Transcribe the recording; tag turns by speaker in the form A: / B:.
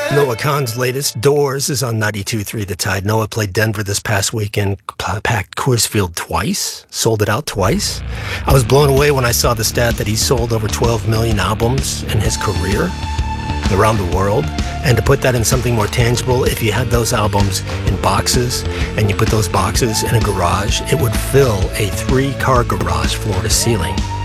A: Noah Kahan's latest, Doors, is on 92.3 The Tide. Noah played Denver this past weekend, packed Coors Field twice, sold it out twice. I was blown away when I saw the stat that he sold over 12 million albums in his career around the world. And to put that in something more tangible, if you had those albums in boxes and you put those boxes in a garage, it would fill a 3-car garage floor to ceiling.